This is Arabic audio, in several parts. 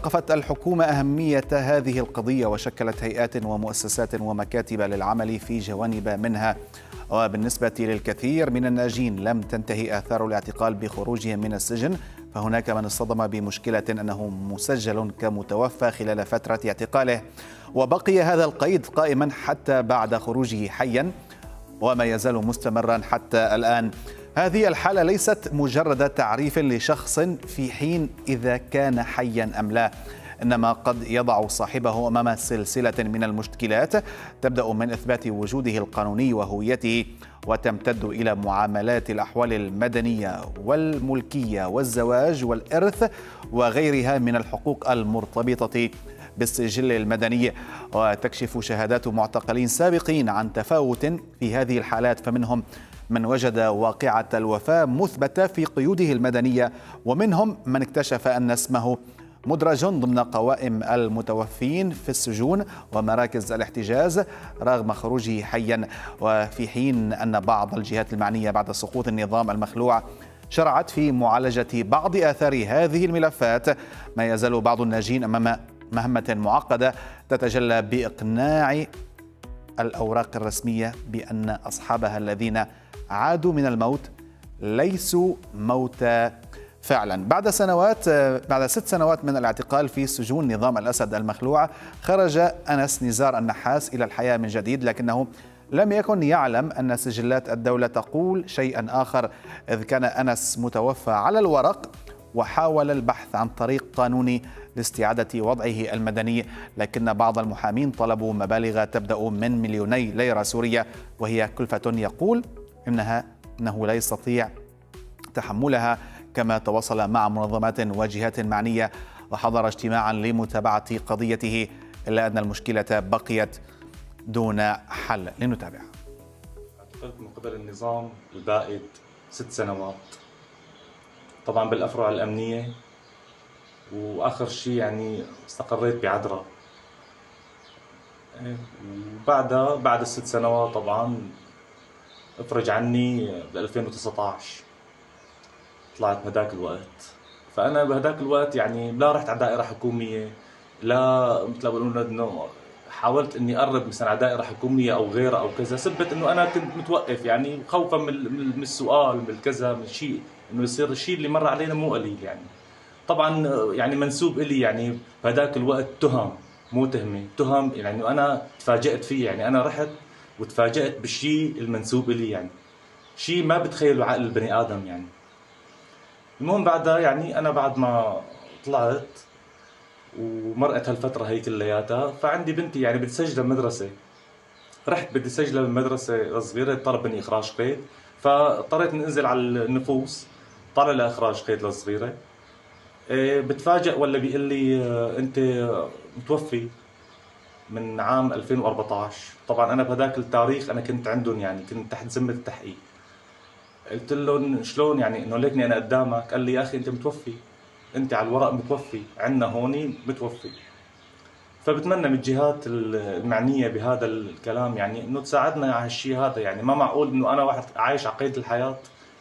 وقفت الحكومة أهمية هذه القضية وشكلت هيئات ومؤسسات ومكاتب للعمل في جوانب منها. وبالنسبة للكثير من الناجين لم تنتهي آثار الاعتقال بخروجهم من السجن، فهناك من اصطدم بمشكلة أنه مسجل كمتوفى خلال فترة اعتقاله، وبقي هذا القيد قائما حتى بعد خروجه حيا وما يزال مستمرا حتى الآن. هذه الحالة ليست مجرد تعريف لشخص في حين إذا كان حيا أم لا، إنما قد يضع صاحبه أمام سلسلة من المشكلات تبدأ من إثبات وجوده القانوني وهويته، وتمتد إلى معاملات الأحوال المدنية والملكية والزواج والإرث وغيرها من الحقوق المرتبطة بالسجل المدني. وتكشف شهادات معتقلين سابقين عن تفاوت في هذه الحالات، فمنهم من وجد واقعة الوفاة مثبتة في قيوده المدنية، ومنهم من اكتشف أن اسمه مدرج ضمن قوائم المتوفين في السجون ومراكز الاحتجاز رغم خروجه حيا. وفي حين أن بعض الجهات المعنية بعد سقوط النظام المخلوع شرعت في معالجة بعض آثار هذه الملفات، ما يزال بعض الناجين أمام مهمة معقدة تتجلى بإقناع الأوراق الرسمية بأن أصحابها الذين عادوا من الموت ليسوا موتى فعلا. بعد 6 سنوات من الاعتقال في سجون نظام الأسد المخلوع، خرج أنس نزار النحاس إلى الحياة من جديد، لكنه لم يكن يعلم أن سجلات الدولة تقول شيئا آخر، إذ كان أنس متوفى على الورق وحاول البحث عن طريق قانوني لاستعادة وضعه المدني، لكن بعض المحامين طلبوا مبالغ تبدأ من 2,000,000 ليرة سورية، وهي كلفة يقول إنه لا يستطيع تحملها. كما تواصل مع منظمات وجهات معنية وحضر اجتماعا لمتابعة قضيته، إلا أن المشكلة بقيت دون حل. لنتابع. اعتقلت من قبل النظام البائد 6 سنوات، طبعا بالأفرع الأمنية، وآخر شيء يعني استقريت بعدرا. وبعدها بعد ال6 سنوات طبعا افرج عني ب 2019 طلعت بهداك الوقت. فأنا بهداك الوقت يعني لا رحت على دائرة حكومية، لا مثل ما بيقولوا انه حاولت اني اقرب مثلا على دائرة حكومية او غيرها او كذا، سبت انه انا كنت متوقف يعني خوفا من السؤال من كذا من شيء انه يصير الشيء اللي مر علينا مو قليل. يعني طبعا يعني منسوب إلي يعني بهداك الوقت تهم، مو تهمة، تهم يعني انا تفاجأت فيه. يعني انا رحت وتفاجأت بالشيء المنسوب إلي، يعني شيء ما بتخيله عقل البني آدم. يعني المهم بعدها يعني أنا بعد ما طلعت ومرقت هالفترة هي كلياتها، فعندي بنتي يعني بدي سجلها بمدرسة. رحت بدي سجلها بالمدرسة الصغيرة، طلب مني إخراج قيد، فاضطريت انزل على النفوس طالع لإخراج قيد للصغيرة. بتفاجئ ولا بيقول لي أنت متوفي من عام 2014. طبعا أنا بهداك التاريخ أنا كنت عندهم، يعني كنت تحت ذمة التحقيق. قلت لهم شلون يعني انه ليكني انا قدامك؟ قال لي يا اخي انت متوفي، انت على الورق متوفي، عندنا هون متوفي. فبتمنى من الجهات المعنيه بهذا الكلام يعني انه تساعدنا على هالشيء هذا. يعني ما معقول انه انا واحد عايش على قيد الحياه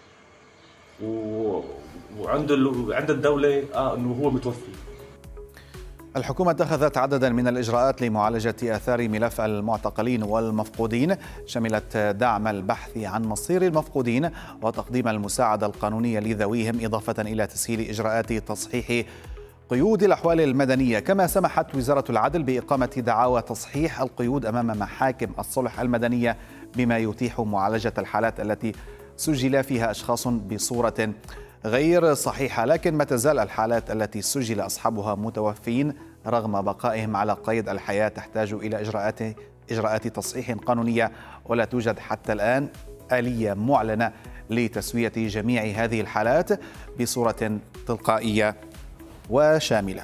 وعند الدوله انه هو متوفي. الحكومة اتخذت عددا من الإجراءات لمعالجة آثار ملف المعتقلين والمفقودين، شملت دعم البحث عن مصير المفقودين وتقديم المساعدة القانونية لذويهم، إضافة إلى تسهيل إجراءات تصحيح قيود الأحوال المدنية. كما سمحت وزارة العدل بإقامة دعاوى تصحيح القيود أمام محاكم الصلح المدنية، بما يتيح معالجة الحالات التي سجل فيها أشخاص بصورة غير صحيحة. لكن ما تزال الحالات التي سجل أصحابها متوفين رغم بقائهم على قيد الحياة تحتاج إلى إجراءات تصحيح قانونية، ولا توجد حتى الآن آلية معلنة لتسوية جميع هذه الحالات بصورة تلقائية وشاملة.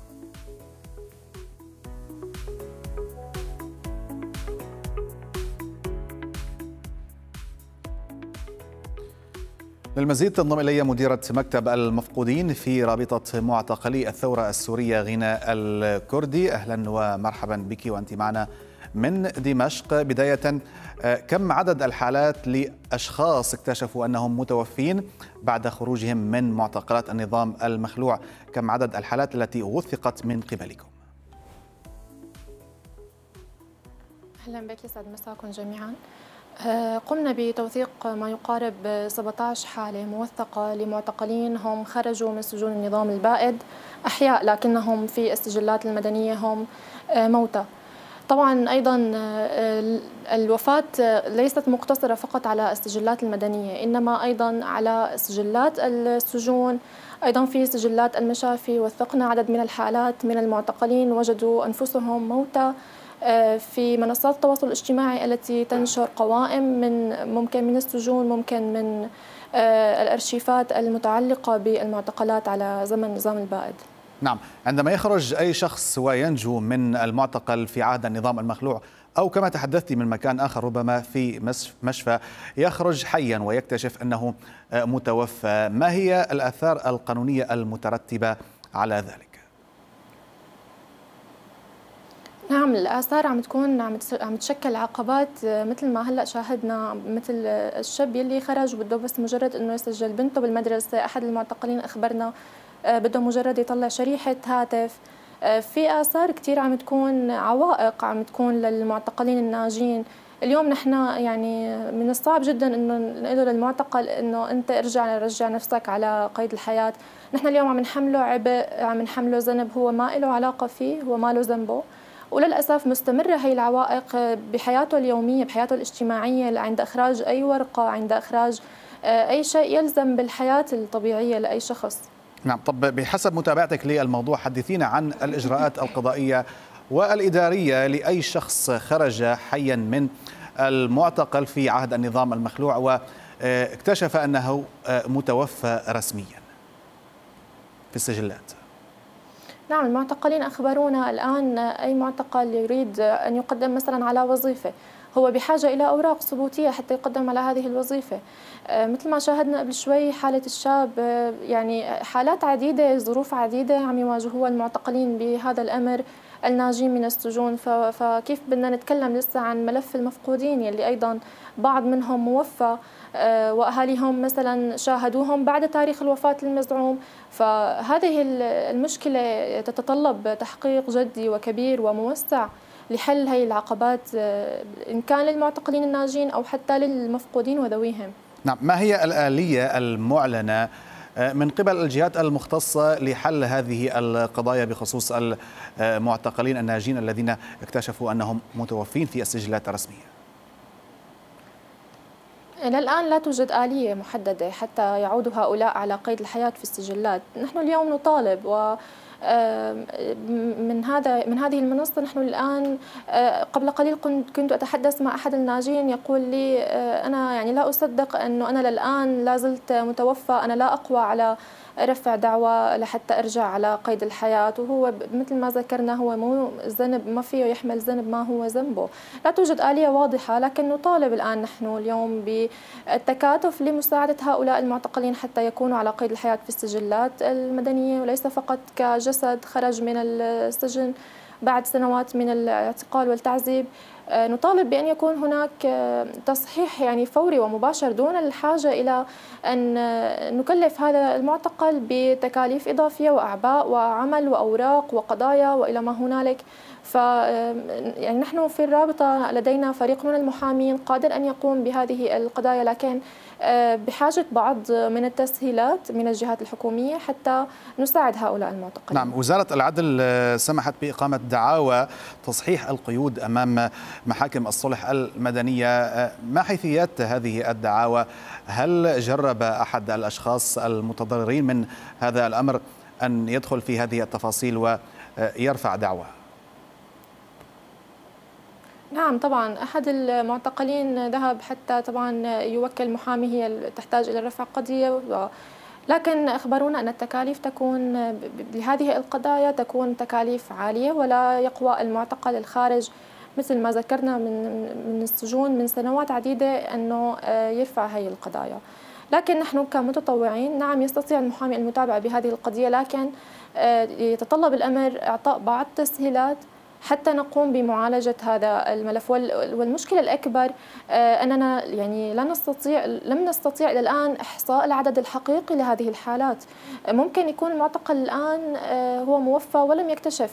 للمزيد تنضم إلي مديرة مكتب المفقودين في رابطة معتقلي الثورة السورية غنى الكردي. أهلا ومرحبا بك وأنت معنا من دمشق. بداية، كم عدد الحالات لأشخاص اكتشفوا أنهم متوفين بعد خروجهم من معتقلات النظام المخلوع؟ كم عدد الحالات التي وثقت من قبلكم؟ أهلا بك، يسعد مساكم جميعا. قمنا بتوثيق ما يقارب 17 حالة موثقة لمعتقلين هم خرجوا من سجون النظام البائد أحياء، لكنهم في السجلات المدنية هم موتى. طبعا أيضا الوفاة ليست مقتصرة فقط على السجلات المدنية، إنما أيضا على سجلات السجون، أيضا في سجلات المشافي. وثقنا عدد من الحالات من المعتقلين وجدوا أنفسهم موتى في منصات التواصل الاجتماعي التي تنشر قوائم ممكن من السجون، ممكن من الأرشيفات المتعلقة بالمعتقلات على زمن النظام البائد. نعم، عندما يخرج أي شخص وينجو من المعتقل في عهد النظام المخلوع أو كما تحدثت من مكان آخر ربما في مشفى، يخرج حيا ويكتشف أنه متوفى، ما هي الآثار القانونية المترتبة على ذلك؟ نعم، الآثار عم تشكل عقبات مثل ما هلأ شاهدنا، مثل الشاب يلي خرج بده بس مجرد إنه يسجل بنته بالمدرسة. أحد المعتقلين أخبرنا بده مجرد يطلع شريحة هاتف. في آثار كتير عم تكون عوائق عم تكون للمعتقلين الناجين. اليوم نحن يعني من الصعب جدا انه نقول للمعتقل انه انت رجع نفسك على قيد الحياة. نحن اليوم عم نحمله عبء، عم نحمله ذنب هو ما له علاقة فيه، هو ما له ذنبه. وللأسف مستمرة هي العوائق بحياته اليومية، بحياته الاجتماعية، عند إخراج أي ورقة، عند إخراج أي شيء يلزم بالحياة الطبيعية لأي شخص. نعم، طب بحسب متابعتك للموضوع حدثينا عن الإجراءات القضائية والإدارية لأي شخص خرج حيا من المعتقل في عهد النظام المخلوع واكتشف أنه متوفى رسميا في السجلات. نعم، المعتقلين أخبرونا الآن أي معتقل يريد أن يقدم مثلا على وظيفة، هو بحاجة إلى أوراق ثبوتية حتى يقدم على هذه الوظيفة. مثل ما شاهدنا قبل شوي حالة الشاب، يعني حالات عديدة، ظروف عديدة عم يواجهوها المعتقلين بهذا الأمر الناجين من السجون. فكيف بدنا نتكلم لسه عن ملف المفقودين يلي أيضا بعض منهم موفى وأهاليهم مثلا شاهدوهم بعد تاريخ الوفاة المزعوم. فهذه المشكلة تتطلب تحقيق جدي وكبير وموسع لحل هي العقبات، إن كان للمعتقلين الناجين أو حتى للمفقودين وذويهم. نعم، ما هي الآلية المعلنة من قبل الجهات المختصة لحل هذه القضايا بخصوص المعتقلين الناجين الذين اكتشفوا أنهم متوفين في السجلات الرسمية؟ إلى الآن لا توجد آلية محددة حتى يعودوا هؤلاء على قيد الحياة في السجلات. نحن اليوم نطالب من هذه المنصة. نحن الآن قبل قليل كنت أتحدث مع أحد الناجين يقول لي أنا يعني لا أصدق أنه أنا للآن لا زلت متوفى، أنا لا أقوى على رفع دعوى لحتى أرجع على قيد الحياة. وهو مثل ما ذكرنا هو مو ذنب، ما فيه يحمل ذنب ما هو ذنبه. لا توجد آلية واضحة، لكن نطالب الآن نحن اليوم بالتكاتف لمساعدة هؤلاء المعتقلين حتى يكونوا على قيد الحياة في السجلات المدنية، وليس فقط كجسد خرج من السجن بعد سنوات من الاعتقال والتعذيب. نطالب بأن يكون هناك تصحيح يعني فوري ومباشر دون الحاجة إلى أن نكلف هذا المعتقل بتكاليف إضافية وأعباء وعمل وأوراق وقضايا وإلى ما هنالك. يعني نحن في الرابطة لدينا فريق من المحامين قادر أن يقوم بهذه القضايا، لكن بحاجة بعض من التسهيلات من الجهات الحكومية حتى نساعد هؤلاء المعتقلين. نعم، وزارة العدل سمحت بإقامة دعاوى تصحيح القيود أمام محاكم الصلح المدنية. ما حيثيات هذه الدعاوى؟ هل جرب أحد الأشخاص المتضررين من هذا الأمر أن يدخل في هذه التفاصيل ويرفع دعوى؟ نعم طبعا، أحد المعتقلين ذهب حتى طبعا يوكل محامي، هي تحتاج إلى رفع قضية، لكن أخبرونا أن التكاليف تكون لهذه القضايا تكون تكاليف عالية، ولا يقوى المعتقل الخارج مثل ما ذكرنا من السجون من سنوات عديدة أنه يرفع هذه القضايا. لكن نحن كمتطوعين نعم يستطيع المحامي المتابعة بهذه القضية، لكن يتطلب الأمر إعطاء بعض التسهيلات حتى نقوم بمعالجة هذا الملف. والمشكلة الأكبر أننا يعني لم نستطيع إلى الآن إحصاء العدد الحقيقي لهذه الحالات. ممكن يكون المعتقل الآن هو موفى ولم يكتشف،